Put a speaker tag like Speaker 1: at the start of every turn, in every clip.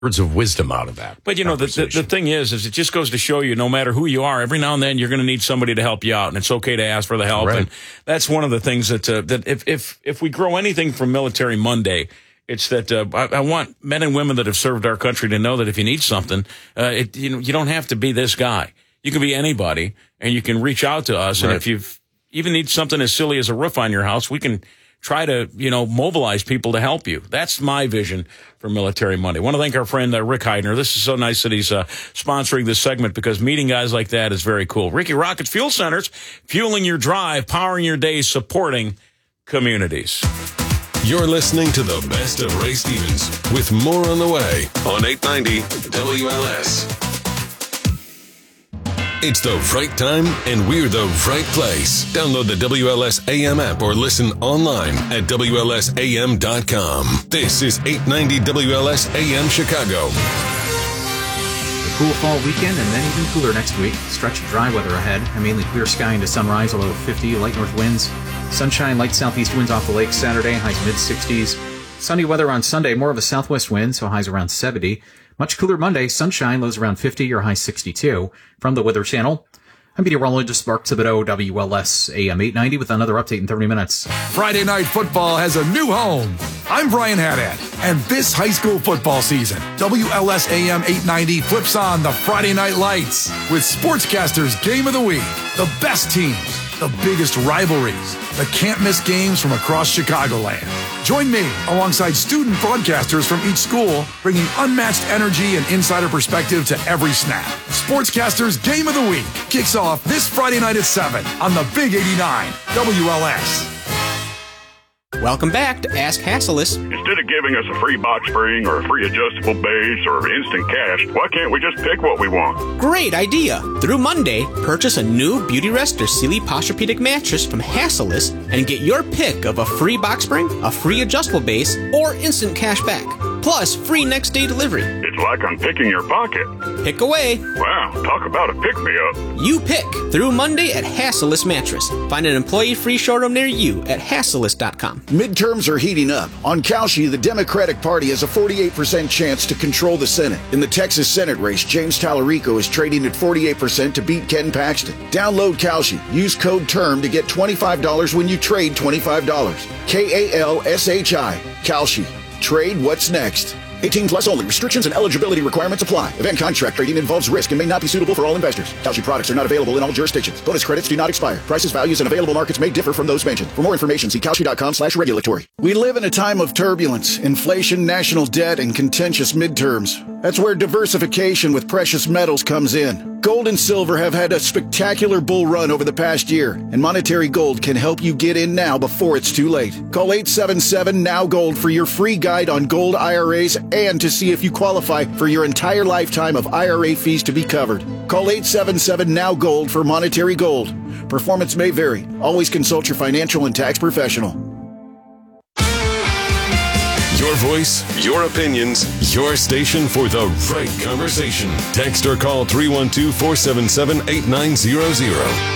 Speaker 1: words of wisdom out of that.
Speaker 2: But, the thing is it just goes to show you, no matter who you are, every now and then you're going to need somebody to help you out, and it's okay to ask for the help. Right. And that's one of the things that if we grow anything from Military Monday, it's that I want men and women that have served our country to know that if you need something, you don't have to be this guy. You can be anybody, and you can reach out to us. Right. And if you even need something as silly as a roof on your house, we can try to, mobilize people to help you. That's my vision for Military Monday. I want to thank our friend Rick Heidner. This is so nice that he's sponsoring this segment, because meeting guys like that is very cool. Ricky Rockets Fuel Centers, fueling your drive, powering your day, supporting communities.
Speaker 3: You're listening to the best of Ray Stevens, with more on the way on 890 WLS. It's the right time, and we're the right place. Download the WLS AM app or listen online at WLSAM.com. This is 890 WLS AM Chicago.
Speaker 4: A cool fall weekend and then even cooler next week. Stretch of dry weather ahead. A mainly clear sky into sunrise, a low of 50, light north winds. Sunshine, light southeast winds off the lake Saturday, highs mid-60s. Sunny weather on Sunday, more of a southwest wind, so highs around 70. Much cooler Monday, sunshine, lows around 50, your high 62. From the Weather Channel, I'm meteorologist Mark Thibodeau, WLS AM 890, with another update in 30 minutes.
Speaker 5: Friday Night Football has a new home. I'm Brian Haddad, and this high school football season, WLS AM 890 flips on the Friday Night Lights with Sportscasters Game of the Week, the best teams, the biggest rivalries, the can't-miss games from across Chicagoland. Join me alongside student broadcasters from each school, bringing unmatched energy and insider perspective to every snap. Sportscasters Game of the Week kicks off this Friday night at 7 on the Big 89 WLS.
Speaker 6: Welcome back to Ask Hassellus.
Speaker 7: Instead of giving us a free box spring or a free adjustable base or instant cash, why can't we just pick what we want?
Speaker 6: Great idea. Through Monday, purchase a new Beautyrest or Sealy Posturepedic mattress from Hassellus and get your pick of a free box spring, a free adjustable base, or instant cash back. Plus, free next day delivery.
Speaker 7: It's like I'm picking your pocket.
Speaker 6: Pick away.
Speaker 7: Wow, talk about a pick-me-up.
Speaker 6: You pick through Monday at Hassellus Mattress. Find an employee-free showroom near you at Hassellus.com.
Speaker 8: Midterms are heating up. On Kalshi, the Democratic Party has a 48% chance to control the Senate. In the Texas Senate race, James Tallarico is trading at 48% to beat Ken Paxton. Download Kalshi. Use code TERM to get $25 when you trade $25. KALSHI. Kalshi. Trade what's next. 18 plus only. Restrictions and eligibility requirements apply. Event contract trading involves risk and may not be suitable for all investors. Kalshi products are not available in all jurisdictions. Bonus credits do not expire. Prices, values, and available markets may differ from those mentioned. For more information, see Kalshi.com/regulatory. We live in a time of turbulence, inflation, national debt, and contentious midterms. That's where diversification with precious metals comes in. Gold and silver have had a spectacular bull run over the past year, and Monetary Gold can help you get in now before it's too late. Call 877-NOW-GOLD for your free guide on gold IRAs and to see if you qualify for your entire lifetime of IRA fees to be covered. Call 877-NOW-GOLD for Monetary Gold. Performance may vary. Always consult your financial and tax professional.
Speaker 3: Your voice, your opinions, your station for the right conversation. Text or call 312-477-8900.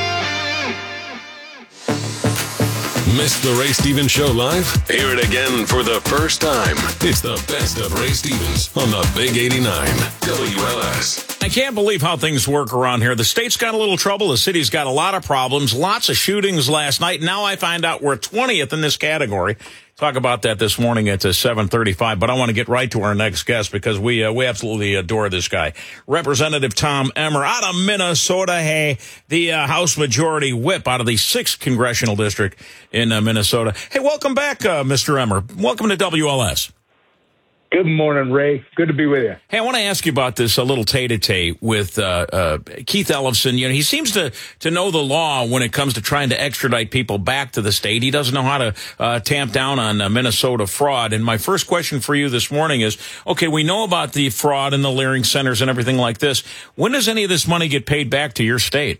Speaker 3: Missed the Ray Stevens Show live? Hear it again for the first time. It's the best of Ray Stevens on the Big 89 WLS.
Speaker 2: I can't believe how things work around here. The state's got a little trouble. The city's got a lot of problems. Lots of shootings last night. Now I find out we're 20th in this category. Talk about that this morning at 7:35. But I want to get right to our next guest because we absolutely adore this guy. Representative Tom Emmer out of Minnesota. Hey, the House Majority Whip out of the 6th Congressional District in Minnesota. Hey, welcome back, Mr. Emmer. Welcome to WLS.
Speaker 9: Good morning, Ray. Good to be with you.
Speaker 2: Hey, I want to ask you about this little tete-a-tete with Keith Ellefson. You know, he seems to know the law when it comes to trying to extradite people back to the state. He doesn't know how to tamp down on Minnesota fraud. And my first question for you this morning is, okay, we know about the fraud and the Leering centers and everything like this. When does any of this money get paid back to your state?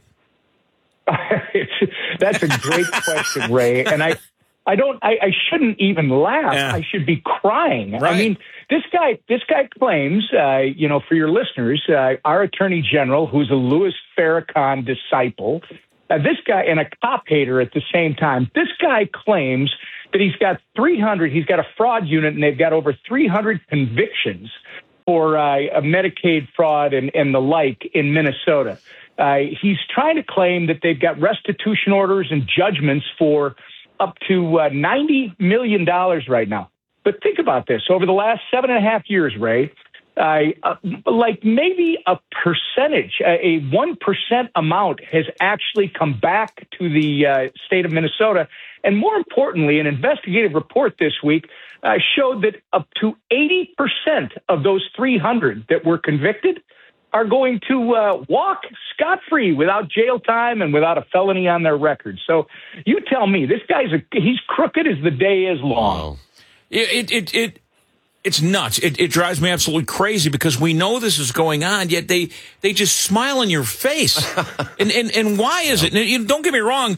Speaker 9: That's a great question, Ray. And I shouldn't even laugh. Yeah. I should be crying. Right. I mean, this guy claims, for your listeners, our Attorney General, who's a Louis Farrakhan disciple, this guy and a cop hater at the same time, this guy claims that he's got a fraud unit and they've got over 300 convictions for a Medicaid fraud and the like in Minnesota. He's trying to claim that they've got restitution orders and judgments for up to $90 million right now. But think about this. Over the last 7.5 years, Ray, like maybe a percentage, a 1% amount has actually come back to the state of Minnesota. And more importantly, an investigative report this week showed that up to 80% of those 300 that were convicted are going to walk scot-free without jail time and without a felony on their record. So you tell me, this guy's he's crooked as the day is long.
Speaker 2: Wow. It's nuts. It drives me absolutely crazy because we know this is going on, yet they just smile in your face. and why is it? And don't get me wrong,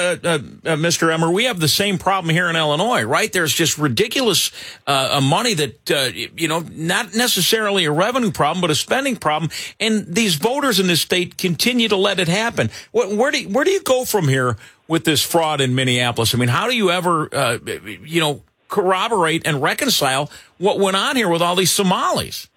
Speaker 2: Mr. Emmer, we have the same problem here in Illinois, right? There's just ridiculous money that, not necessarily a revenue problem, but a spending problem. And these voters in this state continue to let it happen. Where do you go from here with this fraud in Minneapolis? I mean, how do you ever, corroborate and reconcile what went on here with all these Somalis?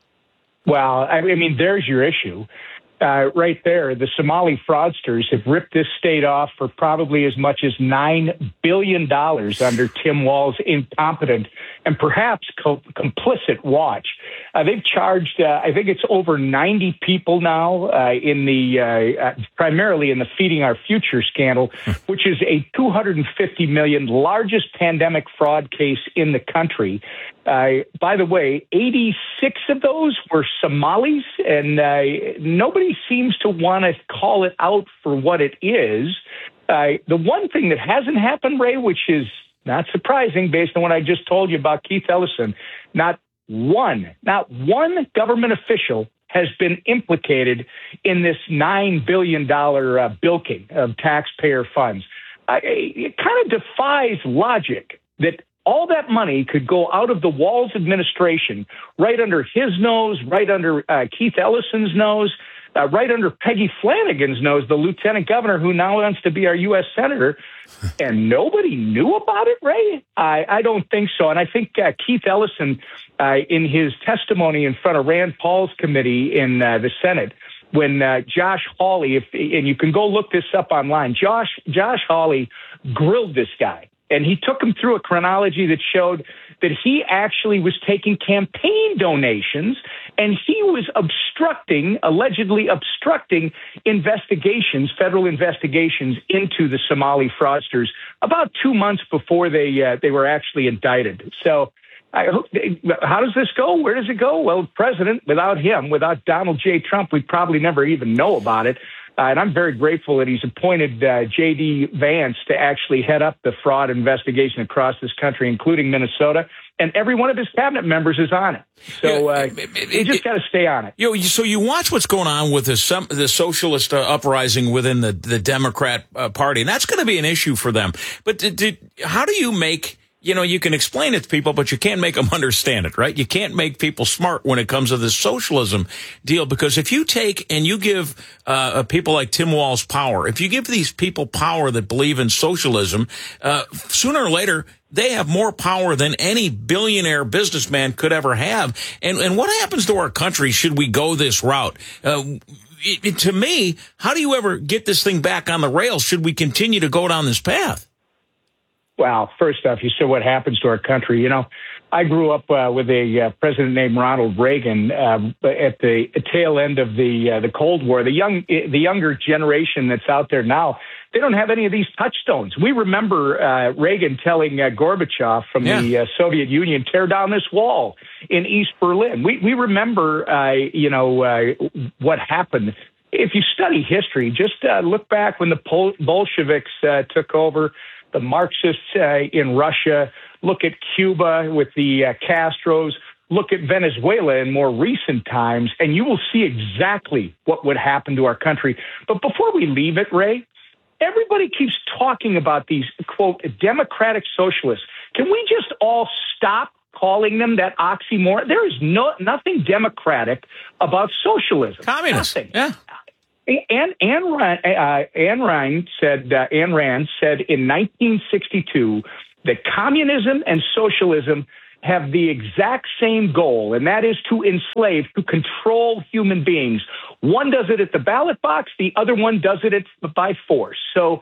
Speaker 9: Well, I mean, there's your issue. Right there, the Somali fraudsters have ripped this state off for probably as much as $9 billion under Tim Walz's incompetent and perhaps complicit watch. They've charged, I think it's over 90 people now in the primarily in the Feeding Our Future scandal, which is a $250 million largest pandemic fraud case in the country. By the way, 86 of those were Somalis, and nobody seems to want to call it out for what it is. The one thing that hasn't happened, Ray, which is not surprising based on what I just told you about Keith Ellison, not one government official has been implicated in this $9 billion bilking of taxpayer funds. It kind of defies logic that all that money could go out of the Walz administration, right under his nose, right under Keith Ellison's nose, right under Peggy Flanagan's nose, the lieutenant governor who now wants to be our U.S. senator, and nobody knew about it, Ray? I don't think so. And I think Keith Ellison, in his testimony in front of Rand Paul's committee in the Senate, when Josh Hawley, and you can go look this up online, Josh Hawley grilled this guy. And he took him through a chronology that showed that he actually was taking campaign donations and he was allegedly obstructing investigations, federal investigations into the Somali fraudsters about 2 months before they were actually indicted. So how does this go? Where does it go? Well, President, without him, without Donald J. Trump, we'd probably never even know about it. And I'm very grateful that he's appointed J.D. Vance to actually head up the fraud investigation across this country, including Minnesota. And every one of his cabinet members is on it. So you just got to stay on it.
Speaker 2: So you watch what's going on with the socialist uprising within the Democrat Party, and that's going to be an issue for them. But how do you make... you can explain it to people, but you can't make them understand it, right? You can't make people smart when it comes to this socialism deal, because if you take and you give people like Tim Walz power, if you give these people power that believe in socialism, sooner or later, they have more power than any billionaire businessman could ever have. And what happens to our country should we go this route? To me, how do you ever get this thing back on the rails? Should we continue to go down this path?
Speaker 9: Well, first off, you said what happens to our country. I grew up with a president named Ronald Reagan at the tail end of the Cold War. The younger generation that's out there now, they don't have any of these touchstones. We remember Reagan telling Gorbachev from the Soviet Union, tear down this wall in East Berlin. We remember, what happened. If you study history, just look back when the Bolsheviks took over, the Marxists in Russia, look at Cuba with the Castros, look at Venezuela in more recent times, and you will see exactly what would happen to our country. But before we leave it, Ray, everybody keeps talking about these, quote, democratic socialists. Can we just all stop calling them that oxymoron? There is nothing democratic about socialism.
Speaker 2: Communist.
Speaker 9: Nothing.
Speaker 2: Yeah.
Speaker 9: Ayn Rand said in 1962 that communism and socialism have the exact same goal, and that is to enslave, to control human beings. One does it at the ballot box, the other one does it by force. So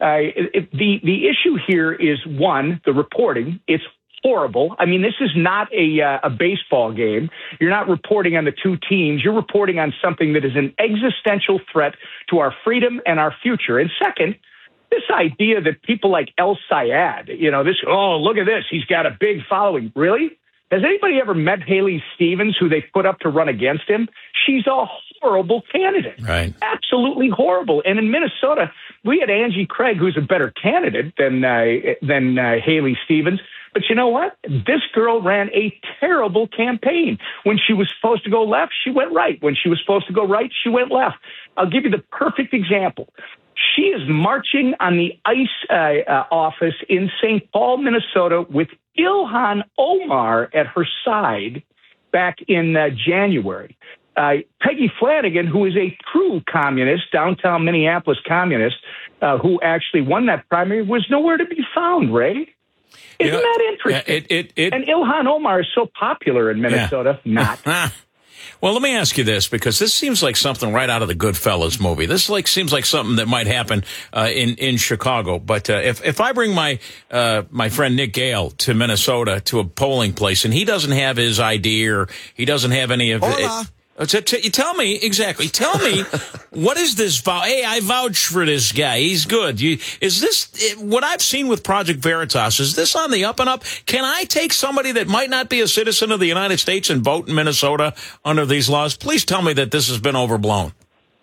Speaker 9: the issue here is, one, the reporting. It's horrible. I mean, this is not a baseball game. You're not reporting on the two teams. You're reporting on something that is an existential threat to our freedom and our future. And second, this idea that people like El Sayed, look at this, he's got a big following. Really? Has anybody ever met Haley Stevens, who they put up to run against him? She's a horrible candidate.
Speaker 2: Right.
Speaker 9: Absolutely horrible. And in Minnesota, we had Angie Craig, who's a better candidate than Haley Stevens. But you know what? This girl ran a terrible campaign. When she was supposed to go left, she went right. When she was supposed to go right, she went left. I'll give you the perfect example. She is marching on the ICE office in St. Paul, Minnesota, with Ilhan Omar at her side back in January. Peggy Flanagan, who is a true communist, downtown Minneapolis communist, who actually won that primary, was nowhere to be found, Ray. Isn't that interesting? And Ilhan Omar is so popular in Minnesota. Yeah. Not.
Speaker 2: Well, let me ask you this, because this seems like something right out of the Goodfellas movie. This seems like something that might happen in Chicago. But if I bring my friend Nick Gale to Minnesota to a polling place, and he doesn't have his ID or he doesn't have any of it. Tell me, exactly. Tell me, what is this? Hey, I vouch for this guy. He's good. Is this, what I've seen with Project Veritas, is this on the up and up? Can I take somebody that might not be a citizen of the United States and vote in Minnesota under these laws? Please tell me that this has been overblown.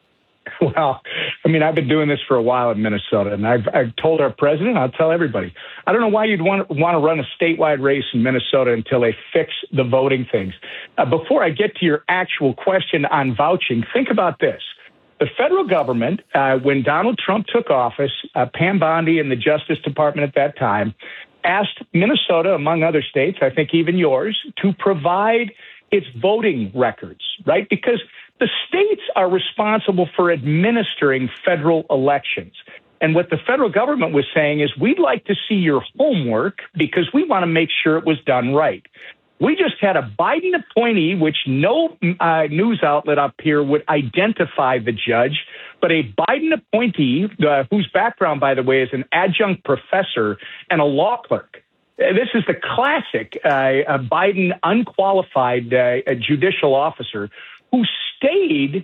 Speaker 9: Well, I mean, I've been doing this for a while in Minnesota, and I've told our president, I'll tell everybody, I don't know why you'd want to run a statewide race in Minnesota until they fix the voting things. Before I get to your actual question on vouching, think about this. The federal government, when Donald Trump took office, Pam Bondi and the Justice Department at that time asked Minnesota, among other states, I think even yours, to provide its voting records, right? Because the states are responsible for administering federal elections. And what the federal government was saying is, we'd like to see your homework because we want to make sure it was done right. We just had a Biden appointee, which no news outlet up here would identify the judge, but a Biden appointee, whose background, by the way, is an adjunct professor and a law clerk. This is the classic Biden unqualified judicial officer who stayed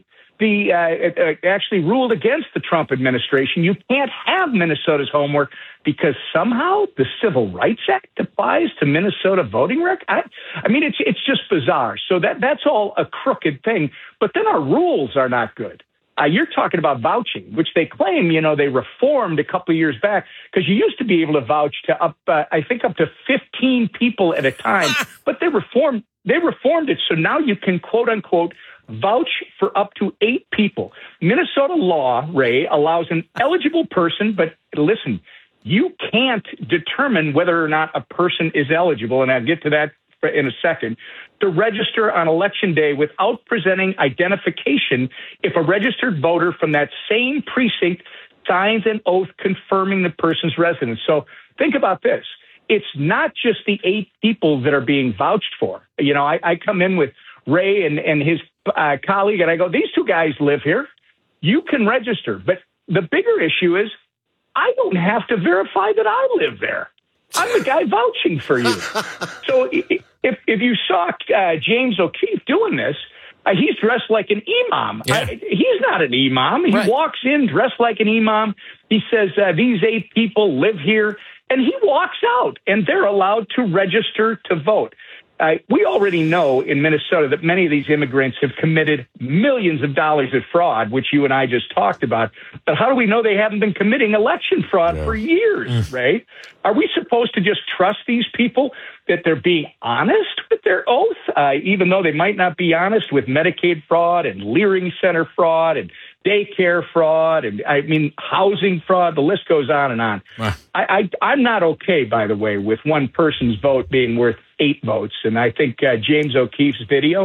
Speaker 9: actually ruled against the Trump administration. You can't have Minnesota's homework because somehow the Civil Rights Act applies to Minnesota voting record. I mean, it's just bizarre. So that's all a crooked thing. But then our rules are not good. You're talking about vouching, which they claim, they reformed a couple of years back, because you used to be able to vouch to up to 15 people at a time, but they reformed it. So now you can, quote unquote, vouch for up to 8 people. Minnesota law, Ray, allows an eligible person, but listen, you can't determine whether or not a person is eligible, and I'll get to that in a second, to register on Election Day without presenting identification if a registered voter from that same precinct signs an oath confirming the person's residence. So think about this. It's not just the 8 people that are being vouched for. I come in with Ray and his colleague, and I go, these 2 guys live here. You can register. But the bigger issue is, I don't have to verify that I live there. I'm the guy vouching for you. So if you saw James O'Keefe doing this, he's dressed like an imam.
Speaker 2: Yeah.
Speaker 9: He's not an imam. He walks in dressed like an imam. He says, these 8 people live here. And he walks out, and they're allowed to register to vote. We already know in Minnesota that many of these immigrants have committed millions of dollars of fraud, which you and I just talked about. But how do we know they haven't been committing election fraud for years, right? Are we supposed to just trust these people that they're being honest with their oath, even though they might not be honest with Medicaid fraud and Leering Center fraud and daycare fraud and, housing fraud? The list goes on and on. I'm not okay, by the way, with one person's vote being worth 8 votes. And I think James O'Keefe's video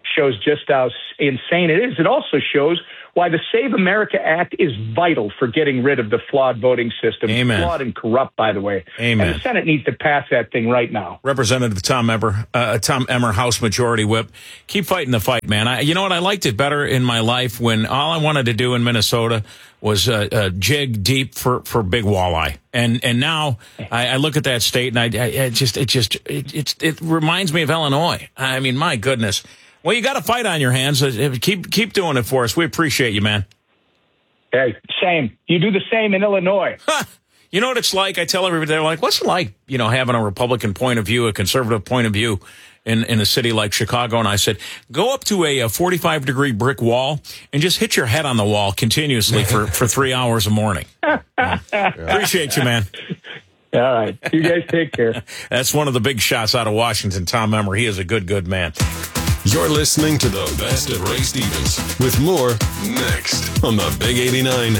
Speaker 9: shows just how insane it is. It also shows why the Save America Act is vital for getting rid of the flawed voting system.
Speaker 2: Amen.
Speaker 9: Flawed and corrupt, by the way.
Speaker 2: Amen.
Speaker 9: And the Senate needs to pass that thing right now.
Speaker 2: Representative Tom Emmer, House Majority Whip. Keep fighting the fight, man. You know what? I liked it better in my life when all I wanted to do in Minnesota was jig deep for big walleye. And now I look at that state and it reminds me of Illinois. I mean, my goodness. Well, you got a fight on your hands. Keep doing it for us. We appreciate you, man.
Speaker 9: Hey, same. You do the same in Illinois.
Speaker 2: You know what it's like? I tell everybody, they're like, what's it like, having a Republican point of view, a conservative point of view in a city like Chicago? And I said, go up to a 45-degree brick wall and just hit your head on the wall continuously for 3 hours a morning. Appreciate you, man.
Speaker 9: All right. You guys take care.
Speaker 2: That's one of the big shots out of Washington, Tom Emmer. He is a good man.
Speaker 3: You're listening to the best of Ray Stevens with more next on the Big 89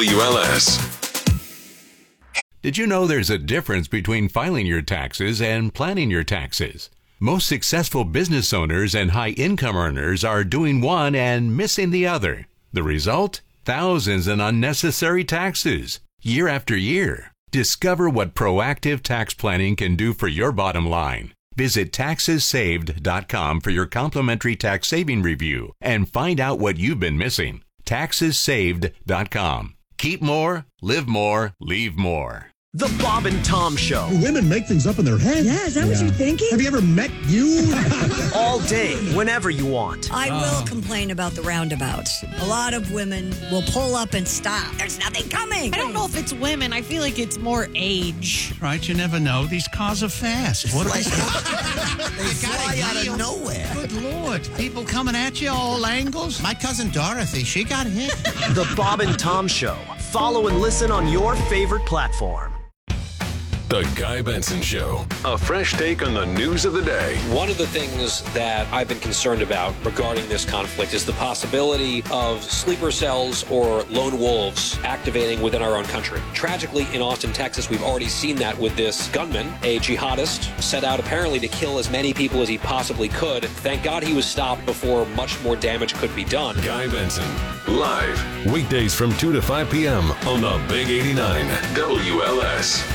Speaker 3: WLS.
Speaker 1: Did you know there's a difference between filing your taxes and planning your taxes? Most successful business owners and high-income earners are doing one and missing the other. The result? Thousands in unnecessary taxes, year after year. Discover what proactive tax planning can do for your bottom line. Visit TaxesSaved.com for your complimentary tax saving review and find out what you've been missing. TaxesSaved.com. Keep more, live more, leave more.
Speaker 10: The Bob and Tom Show.
Speaker 11: Do women make things up in their head?
Speaker 12: Yeah, is that what you're thinking?
Speaker 11: Have you ever met you?
Speaker 10: All day, whenever you want.
Speaker 12: I will complain about the roundabouts. A lot of women will pull up and stop. There's nothing coming.
Speaker 13: I don't know if it's women. I feel like it's more age.
Speaker 14: Right, you never know. These cars are fast. What are they?
Speaker 15: They fly out of nowhere.
Speaker 14: Good Lord. People coming at you all angles. My cousin Dorothy, she got hit.
Speaker 10: The Bob and Tom Show. Follow and listen on your favorite platform.
Speaker 3: The Guy Benson Show. A fresh take on the news of the day.
Speaker 16: One of the things that I've been concerned about regarding this conflict is the possibility of sleeper cells or lone wolves activating within our own country. Tragically, in Austin, Texas, we've already seen that with this gunman, a jihadist, set out apparently to kill as many people as he possibly could. Thank God he was stopped before much more damage could be done.
Speaker 3: Guy Benson, live, weekdays from 2 to 5 p.m. on the Big 89 WLS.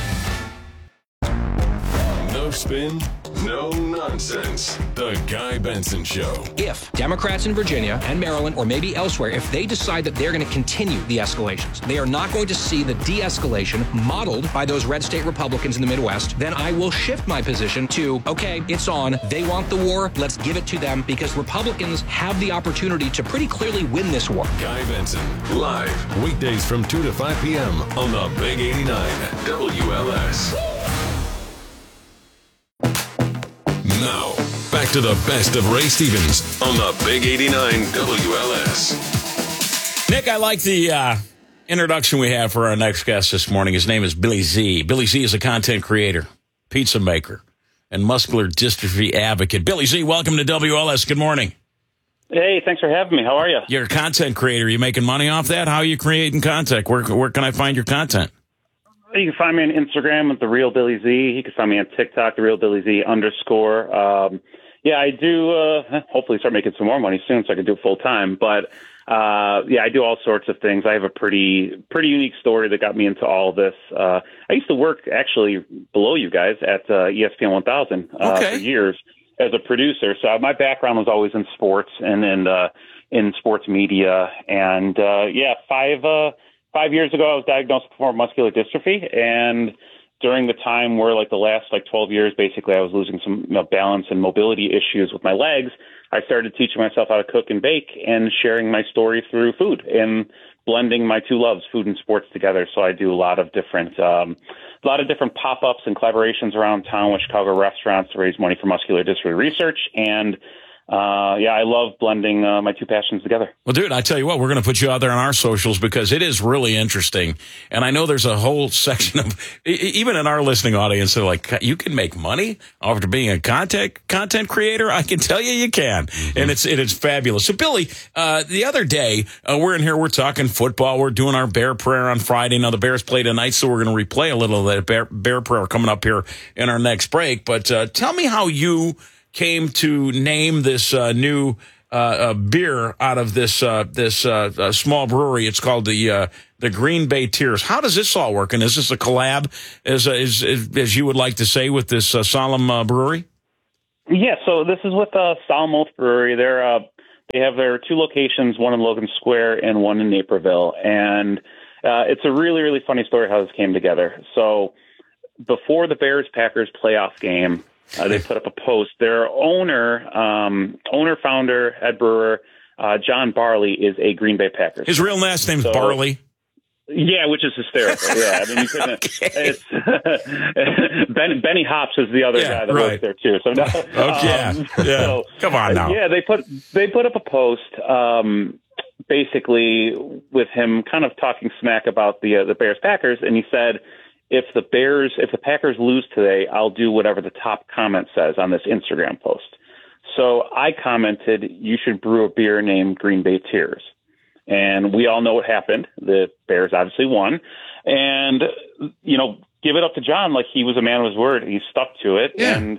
Speaker 3: No spin, no nonsense. The Guy Benson Show.
Speaker 17: If Democrats in Virginia and Maryland, or maybe elsewhere, if they decide that they're going to continue the escalations, they are not going to see the de-escalation modeled by those red state Republicans in the Midwest, then I will shift my position to, okay, it's on. They want the war. Let's give it to them, because Republicans have the opportunity to pretty clearly win this war.
Speaker 3: Guy Benson, live, weekdays from 2 to 5 p.m. on the Big 89 WLS. Now, back to the best of Ray Stevens on the Big 89 WLS.
Speaker 2: Nick, I like the introduction we have for our next guest this morning. His name is Billy Z. Billy Z is a content creator, pizza maker, and muscular dystrophy advocate. Billy Z, welcome to WLS. Good morning.
Speaker 18: Hey, thanks for having me. How are you?
Speaker 2: You're a content creator. You making money off that? How are you creating content? Where can I find your content?
Speaker 18: You can find me on Instagram with The Real Billy Z. You can find me on TikTok, The Real Billy Z _. Yeah, I do hopefully start making some more money soon so I can do it full time. But yeah, I do all sorts of things. I have a pretty unique story that got me into all of this. I used to work actually below you guys at ESPN 1000 for years as a producer. So my background was always in sports and in sports media. And yeah, 5 years ago, I was diagnosed with muscular dystrophy, and during the time where, like, the last 12 years, basically, I was losing some balance and mobility issues with my legs. I started teaching myself how to cook and bake and sharing my story through food and blending my two loves, food and sports, together. So I do a lot of different pop-ups and collaborations around town with Chicago restaurants to raise money for muscular dystrophy research. And yeah, I love blending my two passions together.
Speaker 2: Well, dude, I tell you what, we're going to put you out there on our socials because it is really interesting. And I know there's a whole section of, even in our listening audience, they're like, you can make money after being a content creator? I can tell you can. Mm-hmm. And it is fabulous. So, Billy, the other day, we're in here, we're talking football. We're doing our Bear Prayer on Friday. Now, the Bears play tonight, so we're going to replay a little of that Bear Prayer coming up here in our next break. But tell me how you came to name this new beer out of this small brewery. It's called the Green Bay Tears. How does this all work? And is this a collab, as you would like to say, with this Solemn Brewery?
Speaker 18: Yeah, so this is with Solemn Oath Brewery. They have their 2 locations, one in Logan Square and one in Naperville. And it's a really, really funny story how this came together. So before the Bears-Packers playoff game, they put up a post. Their owner, founder, head brewer, John Barley, is a Green Bay Packers.
Speaker 2: His real last name's Barley?
Speaker 18: Yeah, which is hysterical. Yeah, I mean, you couldn't. It's, Benny Hops is the other guy that works there too. So
Speaker 2: so, come on now.
Speaker 18: Yeah, they put up a post, basically with him kind of talking smack about the Bears Packers, and he said, if the Packers lose today, I'll do whatever the top comment says on this Instagram post. So I commented, you should brew a beer named Green Bay Tears. And we all know what happened. The Bears obviously won. And, give it up to John. Like, he was a man of his word. He stuck to it. Yeah. And,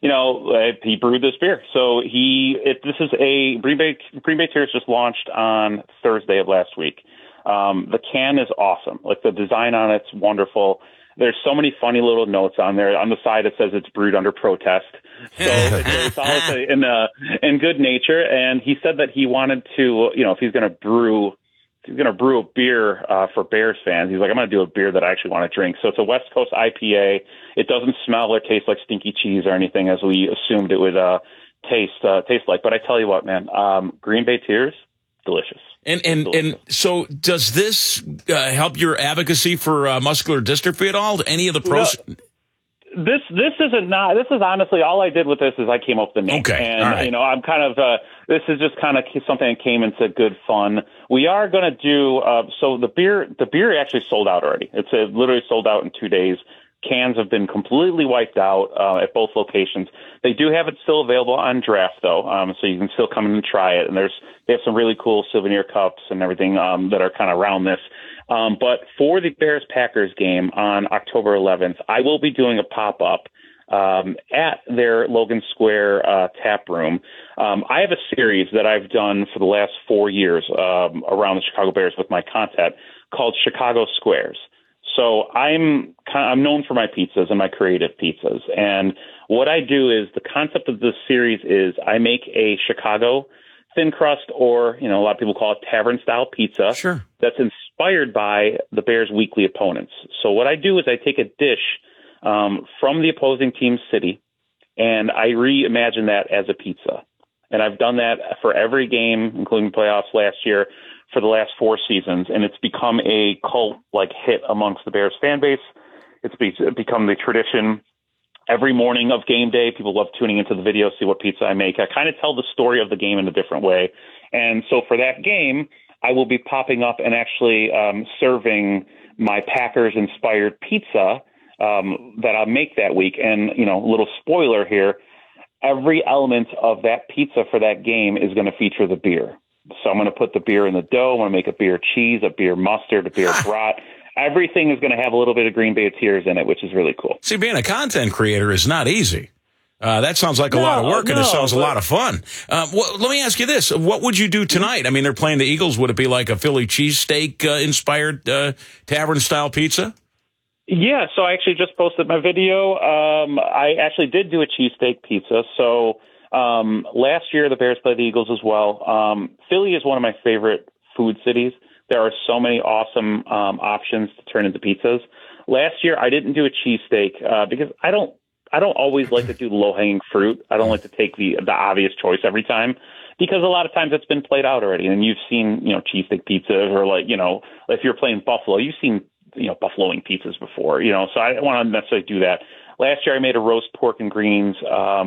Speaker 18: he brewed this beer. So this is a Green Bay Tears just launched on Thursday of last week. The can is awesome. Like, the design on it's wonderful. There's so many funny little notes on there. On the side, it says it's brewed under protest. So it's all in good nature. And he said that he wanted to, if he's going to brew a beer for Bears fans, he's like, I'm going to do a beer that I actually want to drink. So it's a West Coast IPA. It doesn't smell or taste like stinky cheese or anything, as we assumed it would taste like. But I tell you what, man, Green Bay Tears, delicious.
Speaker 2: And so does this help your advocacy for muscular dystrophy at all? Any of the pros?
Speaker 18: This is honestly, all I did with this is I came up with the name.
Speaker 2: Okay.
Speaker 18: And, I'm kind of, this is just kind of something that came into good fun. We are going to do, so the beer actually sold out already. It's literally sold out in 2 days. Cans have been completely wiped out at both locations. They do have it still available on draft, though, so you can still come in and try it. And they have some really cool souvenir cups and everything that are kind of around this. But for the Bears-Packers game on October 11th, I will be doing a pop-up at their Logan Square tap room. I have a series that I've done for the last 4 years around the Chicago Bears with my content called Chicago Squares. So I'm known for my pizzas and my creative pizzas. And what I do is, the concept of this series is I make a Chicago thin crust, or, a lot of people call it tavern style pizza.
Speaker 2: Sure.
Speaker 18: That's inspired by the Bears' weekly opponents. So what I do is I take a dish from the opposing team's city, and I reimagine that as a pizza. And I've done that for every game, including playoffs last year, for the last 4 seasons, and it's become a cult-like hit amongst the Bears fan base. It's become the tradition. Every morning of game day, people love tuning into the video, see what pizza I make. I kind of tell the story of the game in a different way. And so for that game, I will be popping up and actually serving my Packers-inspired pizza that I'll make that week. And, a little spoiler here, every element of that pizza for that game is going to feature the beer. So I'm going to put the beer in the dough. I'm going to make a beer cheese, a beer mustard, a beer brat. Everything is going to have a little bit of Green Bay Tears in it, which is really cool.
Speaker 2: See, being a content creator is not easy. That sounds like a lot of work, and it sounds a lot of fun. Let me ask you this. What would you do tonight? I mean, they're playing the Eagles. Would it be like a Philly cheesesteak inspired tavern-style pizza?
Speaker 18: Yeah, so I actually just posted my video. I actually did do a cheesesteak pizza. So last year, the Bears played the Eagles as well. Philly is one of my favorite food cities. There are so many awesome options to turn into pizzas. Last year, I didn't do a cheesesteak because I don't always like to do low-hanging fruit. I don't like to take the obvious choice every time, because a lot of times it's been played out already. And you've seen, cheesesteak pizzas, or if you're playing Buffalo, you've seen, buffaloing pizzas before, so I don't want to necessarily do that. Last year, I made a roast pork and greens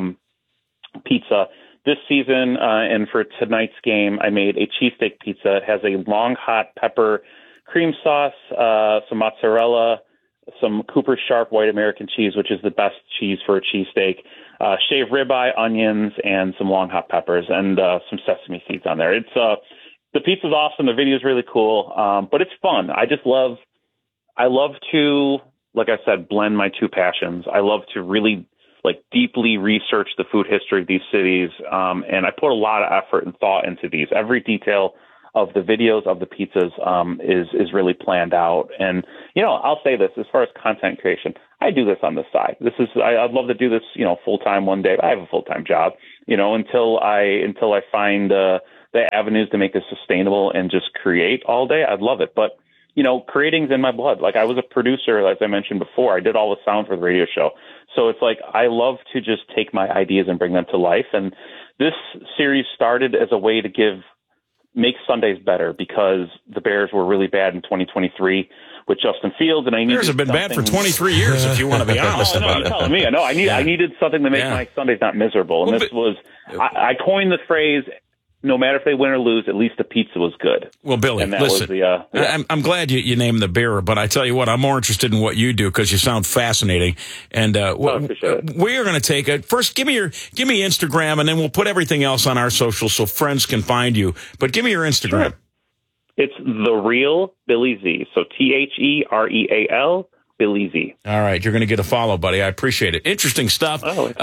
Speaker 18: pizza. This season, and for tonight's game, I made a cheesesteak pizza. It has a long hot pepper cream sauce, some mozzarella, some Cooper Sharp white American cheese, which is the best cheese for a cheesesteak, shaved ribeye, onions, and some long hot peppers, and some sesame seeds on there. It's the pizza's awesome. The video is really cool, but it's fun. I love to, like I said, blend my two passions. I love to really like deeply research the food history of these cities. And I put a lot of effort and thought into these. Every detail of the videos of the pizzas is really planned out. And, I'll say this, as far as content creation, I do this on the side. I'd love to do this, full time one day. I have a full time job, until I find the avenues to make this sustainable and just create all day. I'd love it. But, creating's in my blood. Like, I was a producer, as I mentioned before. I did all the sound for the radio show. So it's like, I love to just take my ideas and bring them to life. And this series started as a way to make Sundays better, because the Bears were really bad in 2023 with Justin Fields, and I needed.
Speaker 2: Bears have been bad for 23 years, if you want to be honest about it.
Speaker 18: You're telling me. I needed something to make my Sundays not miserable, and I coined the phrase. No matter if they win or lose, at least the pizza was good.
Speaker 2: Well, Billy, listen, I'm glad you named the beer, but I tell you what, I'm more interested in what you do, because you sound fascinating. And we're going to take it. First, give me Instagram, and then we'll put everything else on our socials so friends can find you. But give me your Instagram.
Speaker 18: Sure. It's The Real Billy Z. So TheReal Billy Z.
Speaker 2: All right, you're going to get a follow, buddy. I appreciate it. Interesting stuff.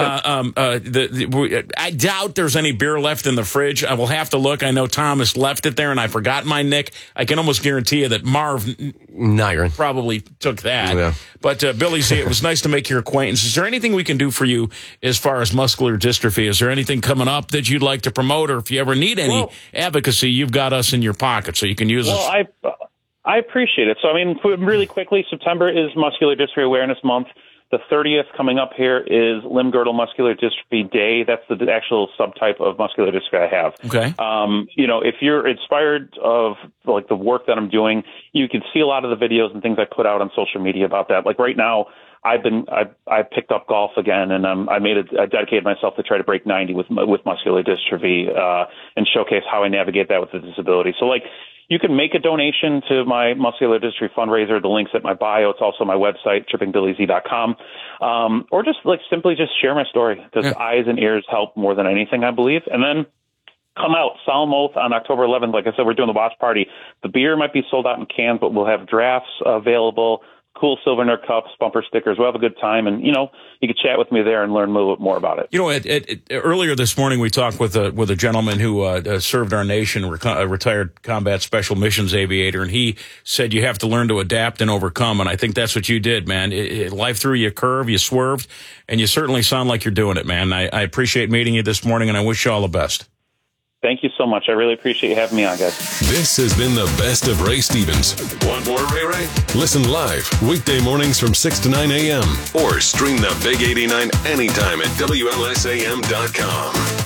Speaker 2: I doubt there's any beer left in the fridge. I will have to look. I know Thomas left it there, and I forgot mine, Nick. I can almost guarantee you that Marv probably took that. Yeah. But Billy Z, it was nice to make your acquaintance. Is there anything we can do for you as far as muscular dystrophy? Is there anything coming up that you'd like to promote, or if you ever need any advocacy, you've got us in your pocket, so you can use us.
Speaker 18: I appreciate it. So, really quickly, September is Muscular Dystrophy Awareness Month. The 30th coming up here is Limb-Girdle Muscular Dystrophy Day. That's the actual subtype of muscular dystrophy I have.
Speaker 2: Okay.
Speaker 18: If you're inspired of like the work that I'm doing, you can see a lot of the videos and things I put out on social media about that. Like right now, I picked up golf again, and I dedicated myself to try to break 90 with muscular dystrophy and showcase how I navigate that with a disability. So you can make a donation to my muscular dystrophy fundraiser. The link's at my bio. It's also my website, trippingbillyz.com. Or just simply share my story, because eyes and ears help more than anything, I believe. And then come out, solemn oath on October 11th. Like I said, we're doing the watch party. The beer might be sold out in cans, but we'll have drafts available, cool Silver Nerd cups, bumper stickers. We'll have a good time, and you can chat with me there and learn a little bit more about it.
Speaker 2: Earlier this morning we talked with a gentleman who served our nation, a retired combat special missions aviator, and he said you have to learn to adapt and overcome, and I think that's what you did, man. Life threw you a curve, you swerved, and you certainly sound like you're doing it, man. I appreciate meeting you this morning, and I wish you all the best.
Speaker 18: Thank you so much. I really appreciate you having me on, guys.
Speaker 3: This has been the best of Ray Stevens. Want more Ray? Listen live weekday mornings from 6 to 9 a.m. or stream the Big 89 anytime at WLSAM.com.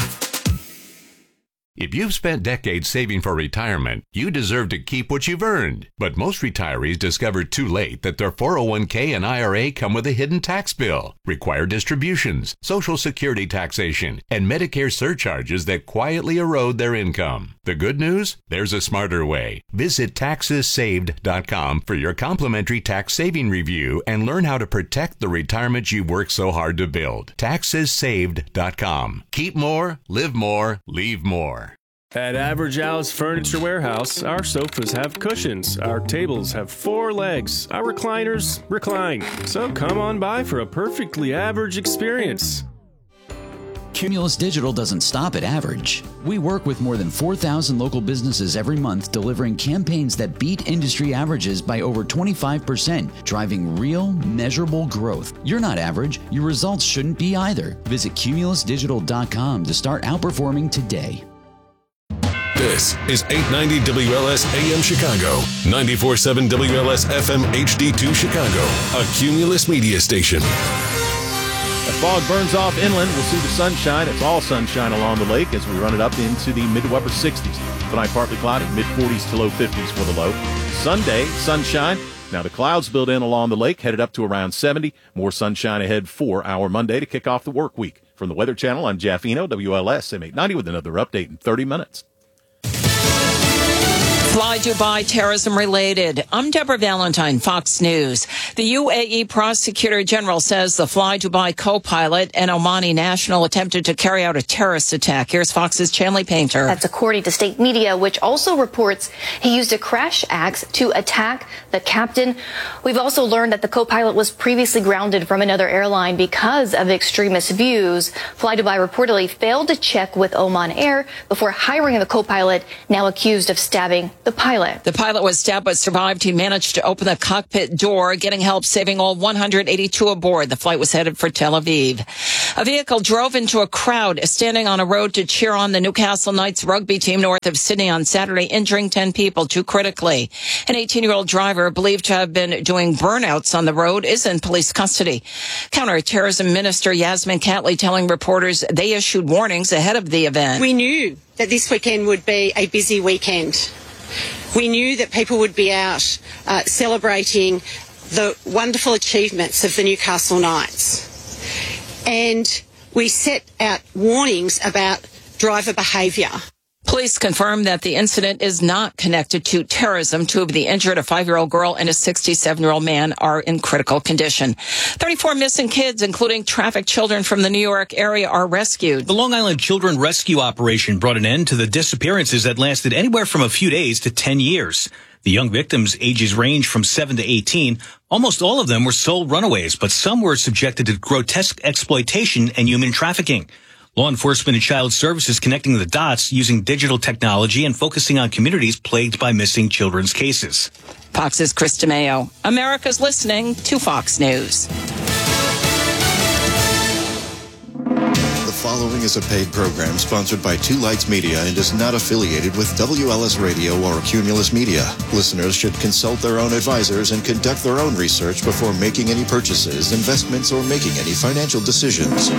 Speaker 1: If you've spent decades saving for retirement, you deserve to keep what you've earned. But most retirees discover too late that their 401k and IRA come with a hidden tax bill, required distributions, Social Security taxation, and Medicare surcharges that quietly erode their income. The good news? There's a smarter way. Visit TaxesSaved.com for your complimentary tax saving review and learn how to protect the retirement you've worked so hard to build. TaxesSaved.com. Keep more, live more, leave more.
Speaker 19: At Average Al's Furniture Warehouse, our sofas have cushions, our tables have 4 legs, our recliners recline. So come on by for a perfectly average experience.
Speaker 20: Cumulus Digital doesn't stop at average. We work with more than 4,000 local businesses every month, delivering campaigns that beat industry averages by over 25%, driving real, measurable growth. You're not average. Your results shouldn't be either. Visit cumulusdigital.com to start outperforming today.
Speaker 3: This is 890 WLS AM Chicago, 94.7 WLS FM HD2 Chicago, a Cumulus media station.
Speaker 21: The fog burns off inland. We'll see the sunshine. It's all sunshine along the lake as we run it up into the mid to upper 60s. Tonight, partly cloudy, mid-40s to low 50s for the low. Sunday, sunshine. Now the clouds build in along the lake, headed up to around 70. More sunshine ahead for our Monday to kick off the work week. From the Weather Channel, I'm Jeff Eno, WLS M890 with another update in 30 minutes.
Speaker 4: Fly Dubai terrorism related. I'm Deborah Valentine, Fox News. The UAE Prosecutor General says the Fly Dubai co-pilot and Omani national attempted to carry out a terrorist attack. Here's Fox's Chanley Painter.
Speaker 22: That's according to state media, which also reports he used a crash axe to attack the captain. We've also learned that the co-pilot was previously grounded from another airline because of extremist views. Fly Dubai reportedly failed to check with Oman Air before hiring the co-pilot, now accused of stabbing the pilot.
Speaker 4: The pilot was stabbed but survived. He managed to open the cockpit door, getting help saving all 182 aboard. The flight was headed for Tel Aviv. A vehicle drove into a crowd standing on a road to cheer on the Newcastle Knights rugby team north of Sydney on Saturday, injuring 10 people, 2 critically. An 18-year-old driver believed to have been doing burnouts on the road is in police custody. Counterterrorism Minister Yasmin Catley telling reporters they issued warnings ahead of the event.
Speaker 23: We knew that this weekend would be a busy weekend. We knew that people would be out celebrating the wonderful achievements of the Newcastle Knights. And we set out warnings about driver behaviour.
Speaker 4: Police confirm that the incident is not connected to terrorism. 2 of the injured, a 5-year-old girl and a 67-year-old man, are in critical condition. 34 missing kids, including trafficked children from the New York area, are rescued.
Speaker 24: The Long Island Children Rescue Operation brought an end to the disappearances that lasted anywhere from a few days to 10 years. The young victims' ages range from 7 to 18. Almost all of them were sole runaways, but some were subjected to grotesque exploitation and human trafficking. Law enforcement and child services connecting the dots using digital technology and focusing on communities plagued by missing children's cases.
Speaker 4: Fox's Chris DeMeo. America's listening to Fox News.
Speaker 25: The following is a paid program sponsored by Two Lights Media and is not affiliated with WLS Radio or Cumulus Media. Listeners should consult their own advisors and conduct their own research before making any purchases, investments, or making any financial decisions.